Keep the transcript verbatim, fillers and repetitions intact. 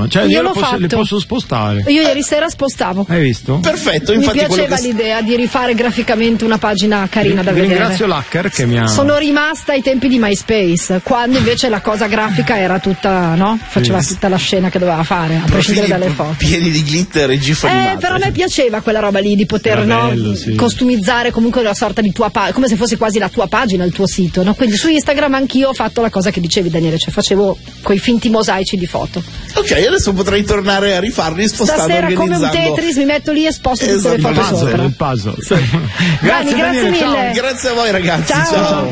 insomma. Cioè, io, io le l'ho posso, fatto. le posso spostare. Io ieri sera spostavo. Hai visto? Perfetto, Mi infatti quello piaceva che... l'idea di rifare graficamente una pagina carina da vedere. Ringrazio l'hacker che mi ha... Sono rimasta ai tempi di MySpace, quando invece la cosa grafica era tutta, no? Faceva Sì. tutta la scena che doveva fare, a prescindere dalle foto. pieni di glitter e gif Eh, animate. però a me piaceva quella roba lì di poter Era no, bello, sì. costumizzare comunque una sorta di tua pagina, come se fosse quasi la tua pagina, il tuo sito, no? Quindi su Instagram anch'io ho fatto la cosa che dicevi, Daniele, cioè facevo quei finti mosaici di foto. Ok, adesso potrei tornare a rifarli spostando, Stasera come un organizzando. Tetris mi metto lì e sposto tutte le Esatto, foto il puzzle, sopra. Il puzzle. Dani, grazie Daniele, ciao. mille. Grazie a voi ragazzi, Ciao. ciao.